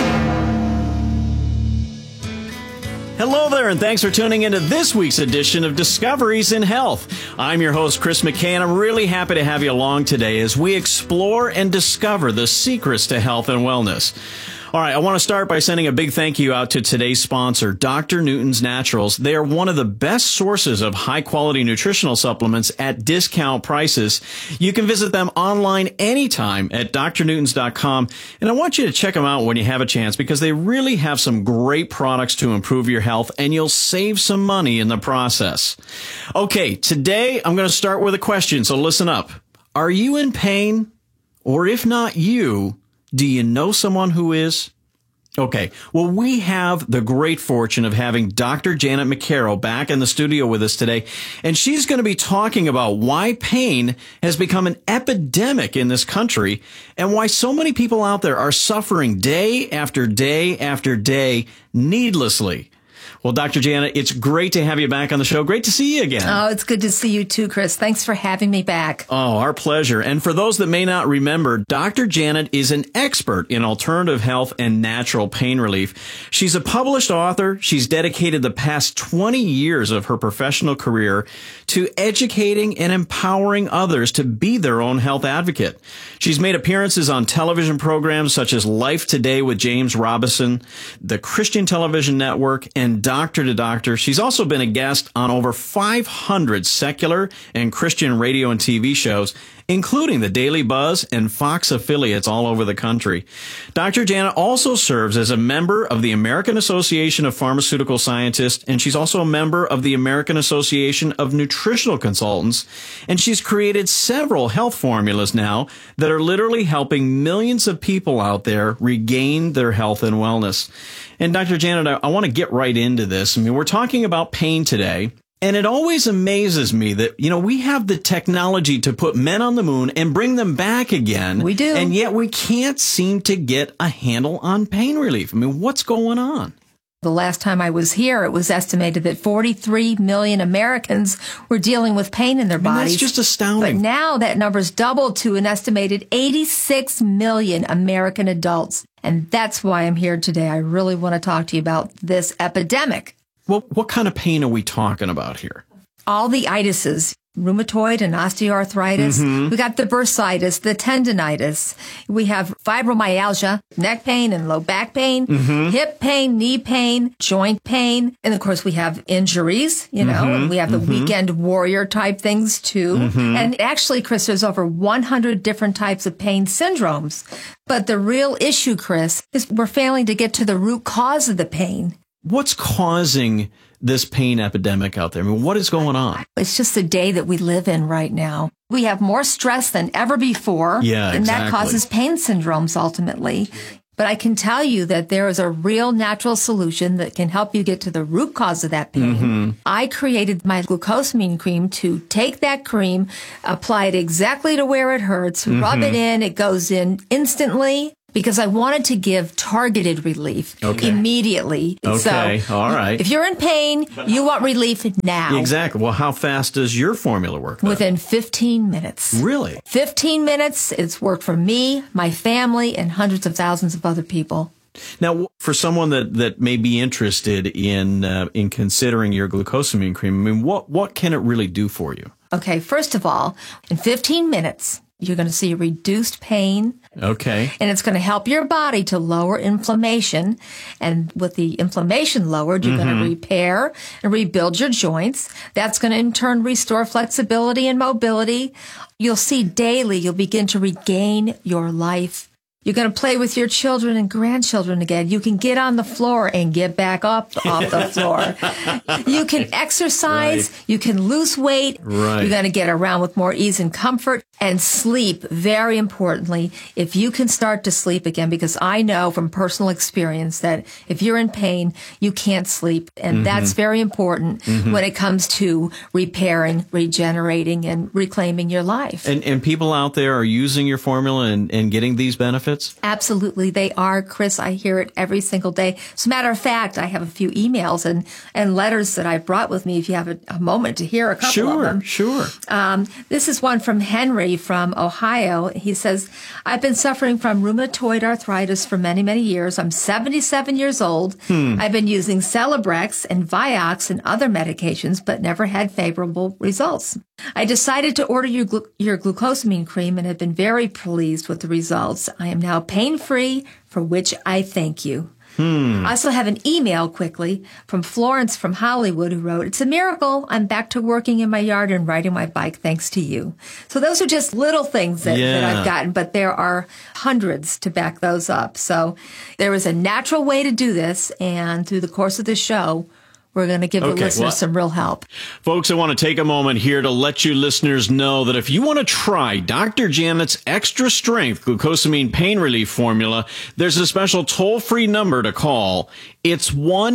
Speaker 26: Hello there, and thanks for tuning into this week's edition of Discoveries in Health. I'm your host, Chris McCann. I'm really happy to have you along today as we explore and discover the secrets to health and wellness. All right, I want to start by sending a big thank you out to today's sponsor, Dr. Newton's Naturals. They are one of the best sources of high-quality nutritional supplements at discount prices. You can visit them online anytime at drnewtons.com, and I want you to check them out when you have a chance because they really have some great products to improve your health, and you'll save some money in the process. Okay, today I'm going to start with a question, so listen up. Are you in pain? Or if not you, do you know someone who is? Okay, well, we have the great fortune of having Dr. Janet McCarroll back in the studio with us today, and she's going to be talking about why pain has become an epidemic in this country and why so many people out there are suffering day after day after day needlessly. Well, Dr. Janet, it's great to have you back on the show. Great to see you again.
Speaker 27: Oh, it's good to see you too, Chris. Thanks for having me back.
Speaker 26: Oh, our pleasure. And for those that may not remember, Dr. Janet is an expert in alternative health and natural pain relief. She's a published author. She's dedicated the past 20 years of her professional career to educating and empowering others to be their own health advocate. She's made appearances on television programs such as Life Today with James Robison, the Christian Television Network, and Doctor to Doctor. She's also been a guest on over 500 secular and Christian radio and TV shows, including the Daily Buzz and Fox affiliates all over the country. Dr. Janet also serves as a member of the American Association of Pharmaceutical Scientists, and she's also a member of the American Association of Nutritional Consultants, and she's created several health formulas now that are literally helping millions of people out there regain their health and wellness. And Dr. Janet, I want to get right into this. I mean, we're talking about pain today. And it always amazes me that, we have the technology to put men on the moon and bring them back again.
Speaker 27: We do.
Speaker 26: And yet we can't seem to get a handle on pain relief. I mean, what's going on?
Speaker 27: The last time I was here, it was estimated that 43 million Americans were dealing with pain in their bodies.
Speaker 26: That's just astounding.
Speaker 27: But now that number's doubled to an estimated 86 million American adults. And that's why I'm here today. I really want to talk to you about this epidemic.
Speaker 26: Well, what kind of pain are we talking about here?
Speaker 27: All the itises. rheumatoid and osteoarthritis.
Speaker 26: Mm-hmm.
Speaker 27: We got the bursitis, the tendonitis. We have fibromyalgia, neck pain and low back pain, hip pain, knee pain, joint pain. And of course, we have injuries, and we have the weekend warrior type things too. And actually, Chris, there's over 100 different types of pain syndromes. But the real issue, Chris, is we're failing to get to the root cause of the pain.
Speaker 26: What's causing this pain epidemic out there? I mean, what is going on?
Speaker 27: It's just the day that we live in right now. We have more stress than ever before.
Speaker 26: Yeah,
Speaker 27: and that causes pain syndromes ultimately. But I can tell you that there is a real natural solution that can help you get to the root cause of that pain. I created my glucosamine cream to take that cream, apply it exactly to where it hurts, rub it in, it goes in instantly. Because I wanted to give targeted relief immediately.
Speaker 26: Okay,
Speaker 27: so,
Speaker 26: all right.
Speaker 27: If you're in pain, you want relief now.
Speaker 26: Exactly. Well, how fast does your formula work?
Speaker 27: Within 15 minutes.
Speaker 26: Really?
Speaker 27: 15 minutes. It's worked for me, my family, and hundreds of thousands of other people.
Speaker 26: Now, for someone that may be interested in considering your glucosamine cream, I mean, what can it really do for you?
Speaker 27: Okay, first of all, in 15 minutes, you're going to see reduced pain.
Speaker 26: Okay.
Speaker 27: And it's going to help your body to lower inflammation. And with the inflammation lowered, you're going to repair and rebuild your joints. That's going to in turn restore flexibility and mobility. You'll see daily, you'll begin to regain your life. You're going to play with your children and grandchildren again. You can get on the floor and get back up off the floor. You can exercise. Right. You can lose weight.
Speaker 26: Right.
Speaker 27: You're going to get around with more ease and comfort. And sleep, very importantly, if you can start to sleep again, because I know from personal experience that if you're in pain, you can't sleep. And that's very important when it comes to repairing, regenerating, and reclaiming your life.
Speaker 26: And people out there are using your formula and getting these benefits?
Speaker 27: Absolutely, they are, Chris. I hear it every single day. As a matter of fact, I have a few emails and letters that I brought with me if you have a moment to hear a couple of them.
Speaker 26: Sure.
Speaker 27: This is one from Henry from Ohio. He says, I've been suffering from rheumatoid arthritis for many, many years. I'm 77 years old. I've been using Celebrex and Vioxx and other medications, but never had favorable results. I decided to order your glucosamine cream and have been very pleased with the results. I am now pain-free, for which I thank you. I also have an email quickly from Florence from Hollywood who wrote, it's a miracle. I'm back to working in my yard and riding my bike thanks to you. So those are just little things that I've gotten, but there are hundreds to back those up. So there is a natural way to do this. And through the course of the show, we're going to give the listeners some real help.
Speaker 26: Folks, I want to take a moment here to let you listeners know that if you want to try Dr. Janet's Extra Strength Glucosamine Pain Relief Formula, there's a special toll-free number to call. It's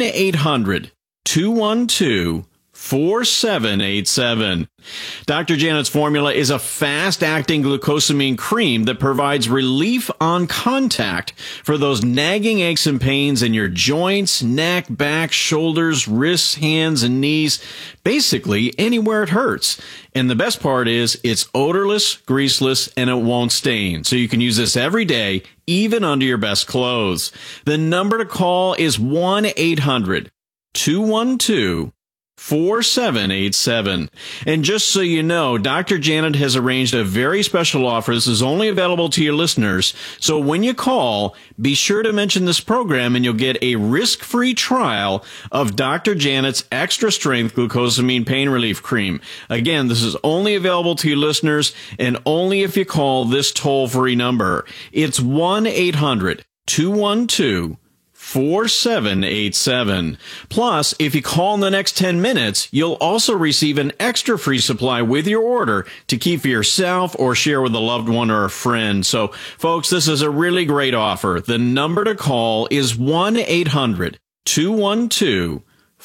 Speaker 26: 1-800-212-4787. Dr. Janet's formula is a fast-acting glucosamine cream that provides relief on contact for those nagging aches and pains in your joints, neck, back, shoulders, wrists, hands, and knees, basically anywhere it hurts. And the best part is it's odorless, greaseless, and it won't stain. So you can use this every day, even under your best clothes. The number to call is 1-800-212-4787. And just so you know, Dr. Janet has arranged a very special offer. This is only available to your listeners. So when you call, be sure to mention this program and you'll get a risk-free trial of Dr. Janet's Extra Strength Glucosamine Pain Relief Cream. Again, this is only available to your listeners and only if you call this toll-free number. It's 1-800-212-4787. Plus, if you call in the next 10 minutes, you'll also receive an extra free supply with your order to keep for yourself or share with a loved one or a friend. So, folks, this is a really great offer. The number to call is 1-800-212-4787.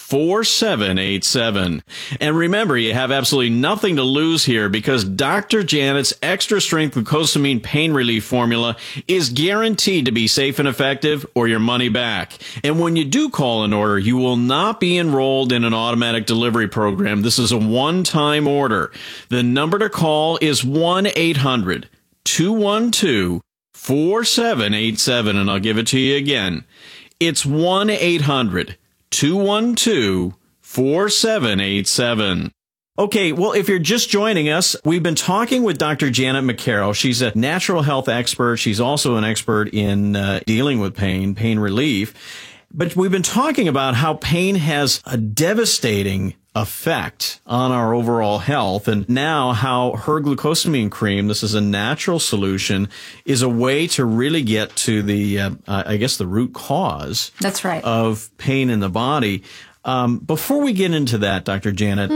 Speaker 26: And remember, you have absolutely nothing to lose here because Dr. Janet's Extra Strength Glucosamine Pain Relief Formula is guaranteed to be safe and effective or your money back. And when you do call an order, you will not be enrolled in an automatic delivery program. This is a one-time order. The number to call is 1-800-212-4787. And I'll give it to you again. It's 1-800-212-4787. Okay, well, if you're just joining us, we've been talking with Dr. Janet McCarroll. She's a natural health expert. She's also an expert in dealing with pain relief. But we've been talking about how pain has a devastating effect on our overall health, and now how her glucosamine cream, this is a natural solution, is a way to really get to the, I guess, the root cause.
Speaker 27: That's right.
Speaker 26: Of pain in the body. Before we get into that, Dr. Janet,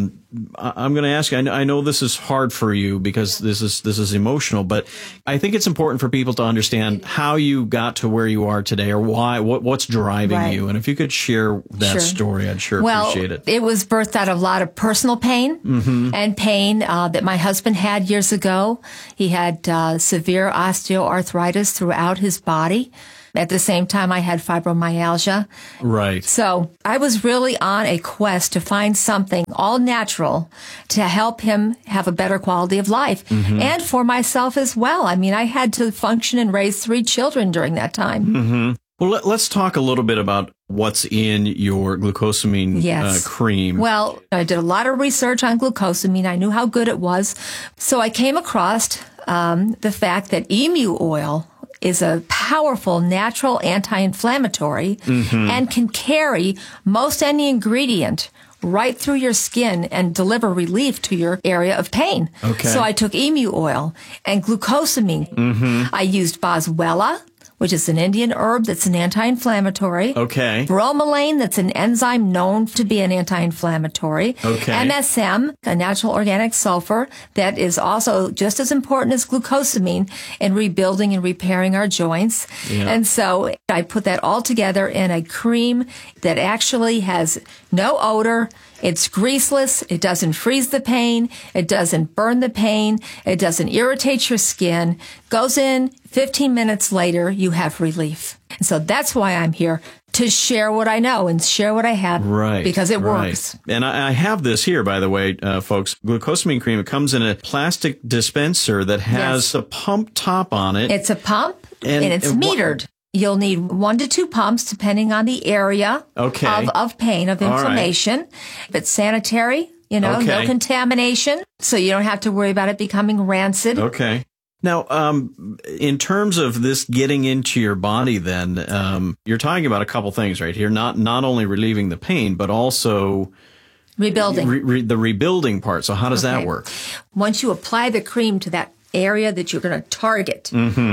Speaker 26: I'm going to ask you, I know this is hard for you because this is emotional, but I think it's important for people to understand how you got to where you are today, or what's driving you. And if you could share that story, I'd appreciate it.
Speaker 27: It was birthed out of a lot of personal pain and pain that my husband had years ago. He had severe osteoarthritis throughout his body. At the same time, I had fibromyalgia.
Speaker 26: Right.
Speaker 27: So I was really on a quest to find something all natural to help him have a better quality of life, and for myself as well. I mean, I had to function and raise 3 children during that time.
Speaker 26: Well, let's talk a little bit about what's in your glucosamine cream.
Speaker 27: Well, I did a lot of research on glucosamine. I knew how good it was. So I came across the fact that emu oil is a powerful natural anti-inflammatory and can carry most any ingredient right through your skin and deliver relief to your area of pain.
Speaker 26: Okay.
Speaker 27: So I took emu oil and glucosamine. I used boswellia, which is an Indian herb that's an anti-inflammatory.
Speaker 26: Okay.
Speaker 27: Bromelain, that's an enzyme known to be an anti-inflammatory.
Speaker 26: Okay.
Speaker 27: MSM, a natural organic sulfur that is also just as important as glucosamine in rebuilding and repairing our joints.
Speaker 26: Yeah.
Speaker 27: And so I put that all together in a cream that actually has no odor. It's greaseless. It doesn't freeze the pain. It doesn't burn the pain. It doesn't irritate your skin. Goes in 15 minutes later, you have relief. And so that's why I'm here, to share what I know and share what I have.
Speaker 26: Right.
Speaker 27: Because it works.
Speaker 26: And I have this here, by the way, folks. Glucosamine cream, it comes in a plastic dispenser that has a pump top on it.
Speaker 27: It's a pump and it's metered. You'll need 1 to 2 pumps depending on the area of pain, of inflammation. Right. If it's sanitary, no contamination, so you don't have to worry about it becoming rancid.
Speaker 26: Okay. Now, in terms of this getting into your body, then you're talking about a couple things right here. Not only relieving the pain, but also
Speaker 27: rebuilding
Speaker 26: the rebuilding part. So how does that work?
Speaker 27: Once you apply the cream to that area that you're going to target,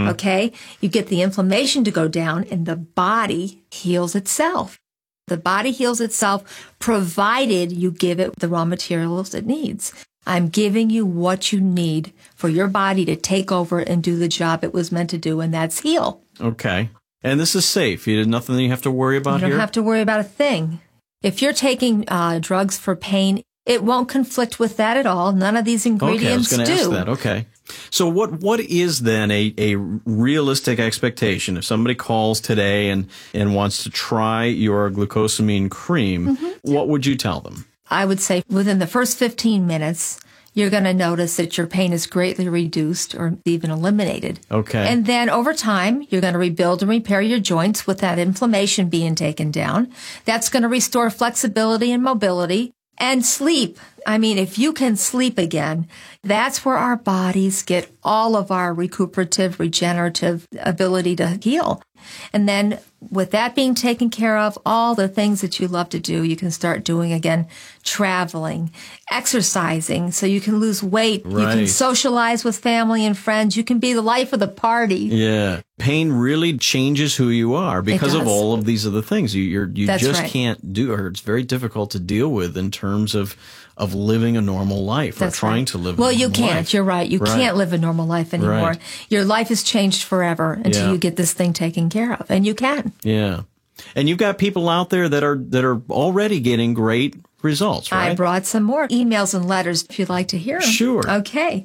Speaker 27: you get the inflammation to go down, and the body heals itself. The body heals itself provided you give it the raw materials it needs. I'm giving you what you need for your body to take over and do the job it was meant to do, and that's heal.
Speaker 26: Okay. And this is safe. There's nothing you have to worry about here?
Speaker 27: You don't have to worry about a thing. If you're taking drugs for pain, it won't conflict with that at all. None of these ingredients do.
Speaker 26: Okay, I was going to ask that. Okay. So what is then a realistic expectation if somebody calls today and wants to try your glucosamine cream? What would you tell them?
Speaker 27: I would say within the first 15 minutes, you're going to notice that your pain is greatly reduced or even eliminated.
Speaker 26: Okay.
Speaker 27: And then over time, you're going to rebuild and repair your joints with that inflammation being taken down. That's going to restore flexibility and mobility. And sleep. I mean, if you can sleep again, that's where our bodies get all of our recuperative, regenerative ability to heal. And then with that being taken care of, all the things that you love to do, you can start doing again, traveling, exercising, so you can lose weight.
Speaker 26: Right.
Speaker 27: You can socialize with family and friends. You can be the life of the party.
Speaker 26: Yeah. Pain really changes who you are because of all of these other things. You just can't do, or it's very difficult to deal with in terms of living a normal life or trying to live a normal life.
Speaker 27: Well, you can't. You're right. You can't live a normal life anymore.
Speaker 26: Right.
Speaker 27: Your life is changed forever until you get this thing taken care of, and you can.
Speaker 26: Yeah. And you've got people out there that are already getting great results, right?
Speaker 27: I brought some more emails and letters if you'd like to hear them.
Speaker 26: Sure.
Speaker 27: Okay.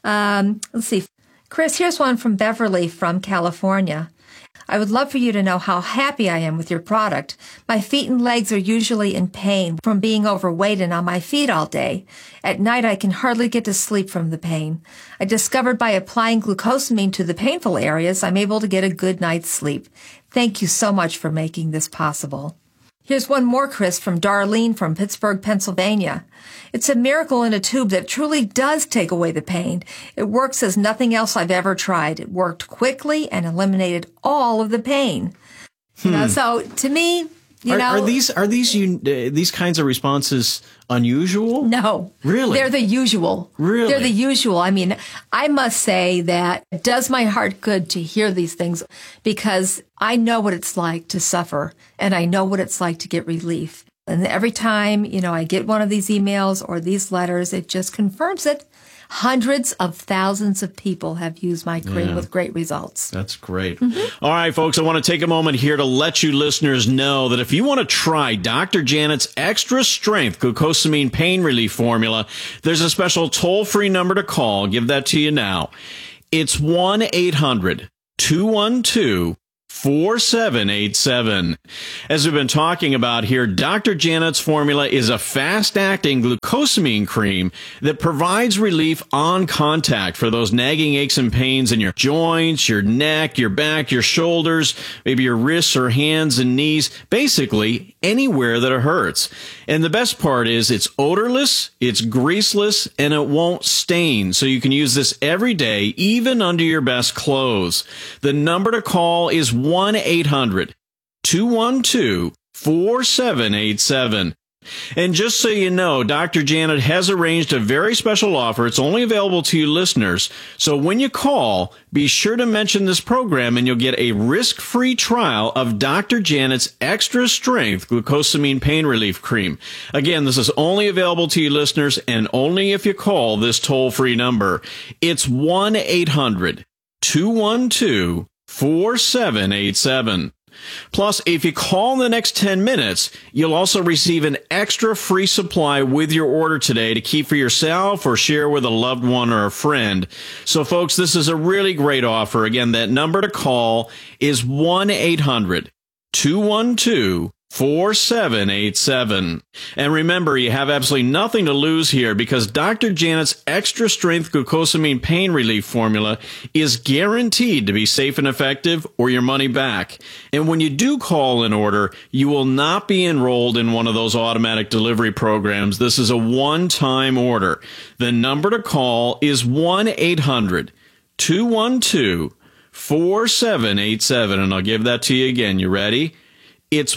Speaker 27: Let's see. Chris, here's one from Beverly from California. I would love for you to know how happy I am with your product. My feet and legs are usually in pain from being overweight and on my feet all day. At night, I can hardly get to sleep from the pain. I discovered by applying glucosamine to the painful areas, I'm able to get a good night's sleep. Thank you so much for making this possible. Here's one more, Chris, from Darlene from Pittsburgh, Pennsylvania. It's a miracle in a tube that truly does take away the pain. It works as nothing else I've ever tried. It worked quickly and eliminated all of the pain. You know, so to me, are these kinds of responses unusual? No.
Speaker 21: Really?
Speaker 27: They're the usual.
Speaker 21: Really?
Speaker 27: They're the usual. I mean, I must say that it does my heart good to hear these things because I know what it's like to suffer and I know what it's like to get relief. And every time, I get one of these emails or these letters, it just confirms it. Hundreds of thousands of people have used my cream with great results.
Speaker 21: That's great. All right, folks, I want to take a moment here to let you listeners know that if you want to try Dr. Janet's Extra Strength Glucosamine Pain Relief Formula, there's a special toll-free number to call. I'll give that to you now. It's 1-800-212-4787. As we've been talking about here, Dr. Janet's formula is a fast-acting glucosamine cream that provides relief on contact for those nagging aches and pains in your joints, your neck, your back, your shoulders, maybe your wrists or hands and knees, basically anywhere that it hurts. And the best part is it's odorless, it's greaseless, and it won't stain. So you can use this every day, even under your best clothes. The number to call is 1-800-212-4787. And just so you know, Dr. Janet has arranged a very special offer. It's only available to you listeners. So when you call, be sure to mention this program and you'll get a risk-free trial of Dr. Janet's Extra Strength Glucosamine Pain Relief Cream. Again, this is only available to you listeners and only if you call this toll-free number. It's 1-800-212-4787. Plus, if you call in the next 10 minutes, you'll also receive an extra free supply with your order today to keep for yourself or share with a loved one or a friend. So, folks, this is a really great offer. Again, that number to call is 1-800-212-4787. And remember, you have absolutely nothing to lose here because Dr. Janet's Extra Strength Glucosamine Pain Relief Formula is guaranteed to be safe and effective or your money back. And when you do call in order, you will not be enrolled in one of those automatic delivery programs. This is a one-time order. The number to call is 1-800-212-4787. And I'll give that to you again. You ready? It's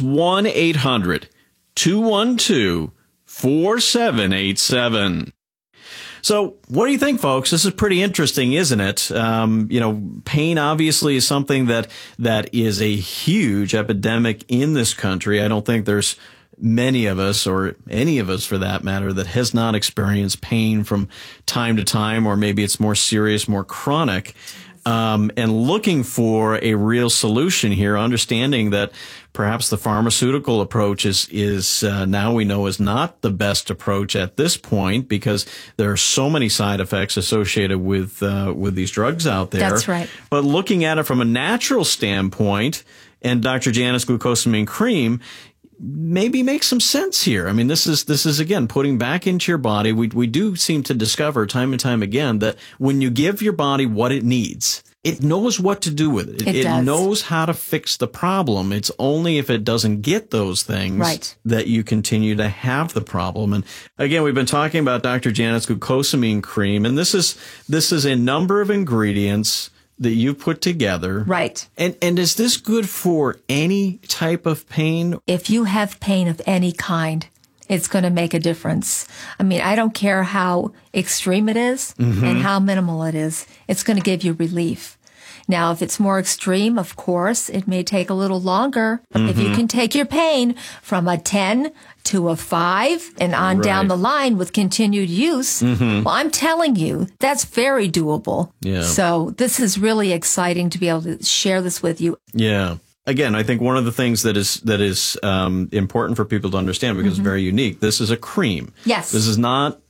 Speaker 21: 1-800-212-4787. So what do you think, folks? This is pretty interesting, isn't it? Pain obviously is something that is a huge epidemic in this country. I don't think there's many of us, or any of us for that matter, that has not experienced pain from time to time, or maybe it's more serious, more chronic. And looking for a real solution here, understanding that perhaps the pharmaceutical approach is now we know is not the best approach at this point because there are so many side effects associated with these drugs out there.
Speaker 27: That's right.
Speaker 21: But looking at it from a natural standpoint, and Dr. Janet's glucosamine cream maybe makes some sense here. I mean, this is again putting back into your body. We do seem to discover time and time again that when you give your body what it needs, it knows what to do with it. It knows how to fix the problem. It's only if it doesn't get those things that you continue to have the problem. And again, we've been talking about Dr. Janet's glucosamine cream, and this is a number of ingredients that you put together.
Speaker 27: Right.
Speaker 21: And is this good for any type of pain?
Speaker 27: If you have pain of any kind, it's going to make a difference. I mean, I don't care how extreme it is and how minimal it is. It's going to give you relief. Now, if it's more extreme, of course, it may take a little longer. If you can take your pain from a 10 to a 5 and on down the line with continued use, well, I'm telling you, that's very doable.
Speaker 21: Yeah.
Speaker 27: So this is really exciting to be able to share this with you.
Speaker 21: Yeah. Again, I think one of the things that is important for people to understand because it's very unique. This is a cream.
Speaker 27: Yes.
Speaker 21: This is not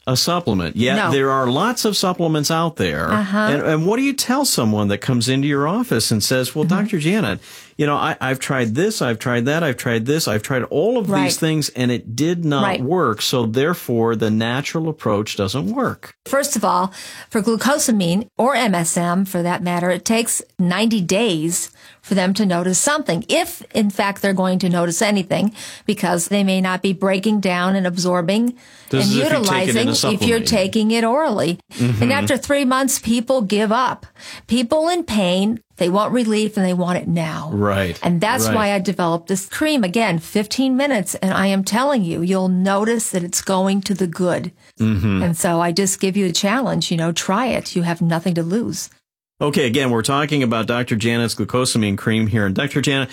Speaker 26: a supplement. Yet
Speaker 27: No.
Speaker 26: there are lots of supplements out there. And what do you tell someone that comes into your office and says, well, Dr. Janet, I've tried this, I've tried that, I've tried this, I've tried all of these things, and it did not work. So therefore, the natural approach doesn't work.
Speaker 27: First of all, for glucosamine or MSM, for that matter, it takes 90 days for them to notice something, if in fact they're going to notice anything, because they may not be breaking down and absorbing and utilizing if you're taking it orally. And after 3 months, people give up. People in pain, they want relief and they want it now.
Speaker 26: Right.
Speaker 27: And that's why I developed this cream. Again, 15 minutes, and I am telling you, you'll notice that it's going to the good. And so I just give you a challenge, try it. You have nothing to lose.
Speaker 26: Okay, again, we're talking about Dr. Janet's glucosamine cream here. And Dr. Janet,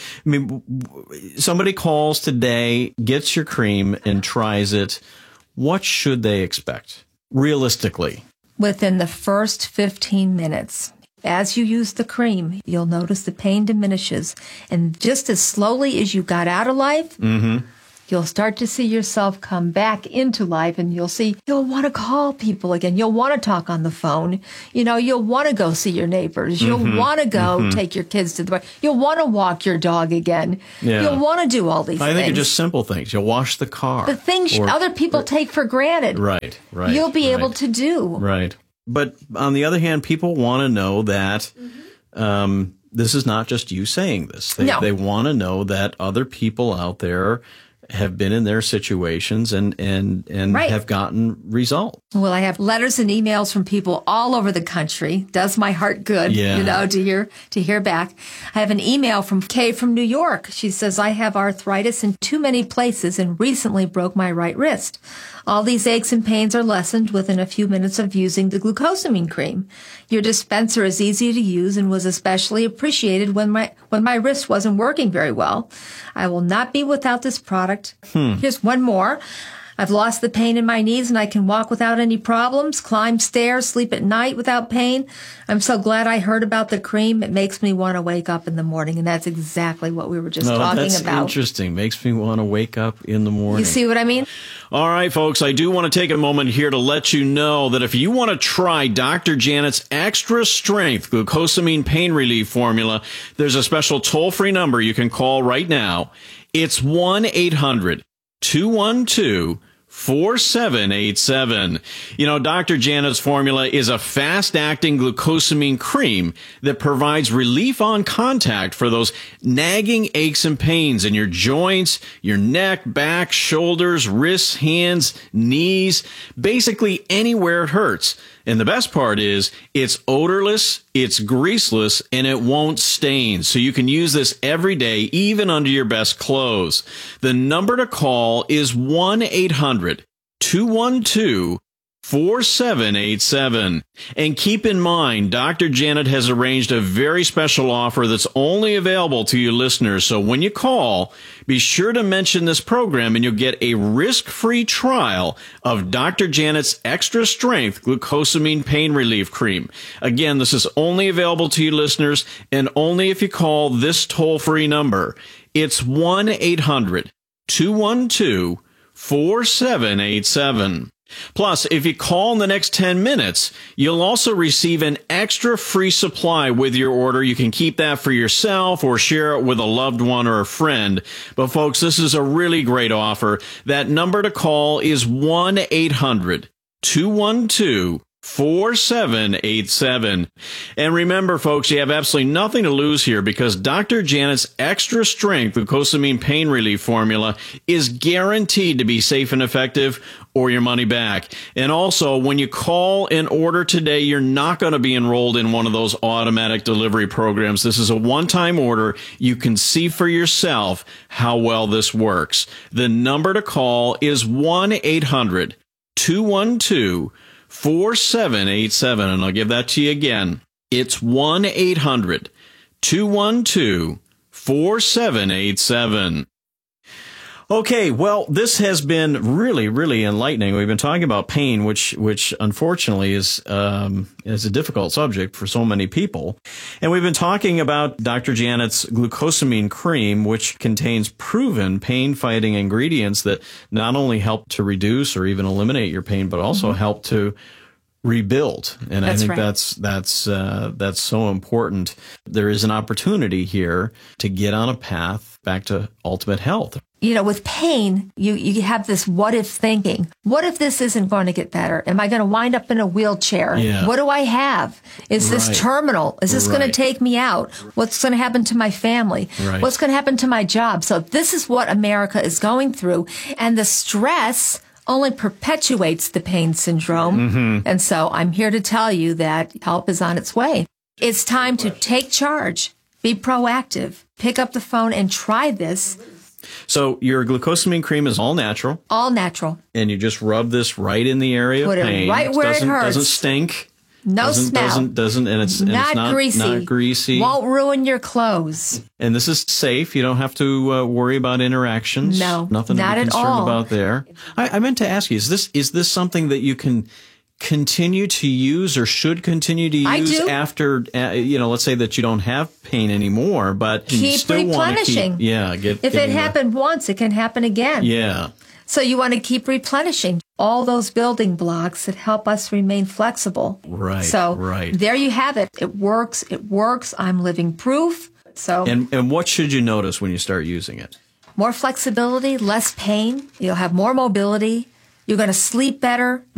Speaker 26: somebody calls today, gets your cream, and tries it. What should they expect, realistically?
Speaker 27: Within the first 15 minutes, as you use the cream, you'll notice the pain diminishes. And just as slowly as you got out of life, you'll start to see yourself come back into life, and you'll want to call people again. You'll want to talk on the phone. You'll want to go see your neighbors. You'll want to go take your kids to the bar. You'll want to walk your dog again.
Speaker 26: Yeah.
Speaker 27: You'll want to do all these things.
Speaker 26: I think it's just simple things. You'll wash the car.
Speaker 27: The things other people take for granted.
Speaker 26: Right.
Speaker 27: You'll be able to do.
Speaker 26: Right. But on the other hand, people want to know that this is not just you saying this. They want to know that other people out there have been in their situations and have gotten results.
Speaker 27: Well, I have letters and emails from people all over the country. Does my heart good, to hear back. I have an email from Kay from New York. She says, I have arthritis in too many places and recently broke my right wrist. All these aches and pains are lessened within a few minutes of using the glucosamine cream. Your dispenser is easy to use and was especially appreciated when my wrist wasn't working very well. I will not be without this product. Here's one more. I've lost the pain in my knees and I can walk without any problems, climb stairs, sleep at night without pain. I'm so glad I heard about the cream. It makes me want to wake up in the morning. And that's exactly what we were just talking about.
Speaker 26: That's interesting. Makes me want to wake up in the morning.
Speaker 27: You see what I mean?
Speaker 26: All right, folks, I do want to take a moment here to let you know that if you want to try Dr. Janet's Extra Strength Glucosamine Pain Relief Formula, there's a special toll-free number you can call right now. It's 1-800-212-4787. Dr. Janet's formula is a fast-acting glucosamine cream that provides relief on contact for those nagging aches and pains in your joints, your neck, back, shoulders, wrists, hands, knees, basically anywhere it hurts. And the best part is it's odorless, it's greaseless, and it won't stain. So you can use this every day, even under your best clothes. The number to call is 1-800-212-4787. And keep in mind, Dr. Janet has arranged a very special offer that's only available to you listeners. So when you call, be sure to mention this program and you'll get a risk-free trial of Dr. Janet's Extra Strength Glucosamine Pain Relief Cream. Again, this is only available to you listeners and only if you call this toll-free number. It's 1-800-212-4787. Plus, if you call in the next 10 minutes, you'll also receive an extra free supply with your order. You can keep that for yourself or share it with a loved one or a friend. But folks, this is a really great offer. That number to call is 1-800-212-4787. And remember, folks, you have absolutely nothing to lose here because Dr. Janet's Extra Strength Glucosamine Pain Relief Formula is guaranteed to be safe and effective or your money back. And also, when you call and order today, you're not going to be enrolled in one of those automatic delivery programs. This is a one-time order. You can see for yourself how well this works. The number to call is 1-800-212-4787. And I'll give that to you again. It's 1-800-212-4787. Okay, well, this has been really, really enlightening. We've been talking about pain, which unfortunately is a difficult subject for so many people. And we've been talking about Dr. Janet's glucosamine cream, which contains proven pain-fighting ingredients that not only help to reduce or even eliminate your pain, but also help to rebuild. And I think that's so important. There is an opportunity here to get on a path back to ultimate health.
Speaker 27: You know, with pain, you have this what if thinking. What if this isn't going to get better? Am I going to wind up in a wheelchair?
Speaker 26: Yeah.
Speaker 27: What do I have? Is this terminal? Is this going to take me out? What's going to happen to my family?
Speaker 26: Right.
Speaker 27: What's going to happen to my job? So this is what America is going through. And the stress only perpetuates the pain syndrome. And so I'm here to tell you that help is on its way. It's time to take charge, be proactive, pick up the phone and try this.
Speaker 26: So your glucosamine cream is all natural.
Speaker 27: All natural.
Speaker 26: And you just rub this right in the area
Speaker 27: Put
Speaker 26: of pain.
Speaker 27: it right where it hurts.
Speaker 26: Doesn't stink.
Speaker 27: No smell.
Speaker 26: And it's not
Speaker 27: greasy.
Speaker 26: Not greasy.
Speaker 27: Won't ruin your clothes.
Speaker 26: And this is safe. You don't have to worry about interactions.
Speaker 27: No,
Speaker 26: nothing
Speaker 27: not
Speaker 26: to be
Speaker 27: at
Speaker 26: concerned
Speaker 27: all.
Speaker 26: about there. I meant to ask you: is this something that you can continue to use or should continue to use after? Let's say that you don't have pain anymore, but you
Speaker 27: keep
Speaker 26: still want to keep.
Speaker 27: replenishing.
Speaker 26: Yeah,
Speaker 27: if it happened once, it can happen again.
Speaker 26: Yeah.
Speaker 27: So you want to keep replenishing all those building blocks that help us remain flexible.
Speaker 26: Right.
Speaker 27: So
Speaker 26: there
Speaker 27: you have it. It works. It works. I'm living proof. So
Speaker 26: and what should you notice when you start using it?
Speaker 27: More flexibility, less pain. You'll have more mobility. You're going to sleep better.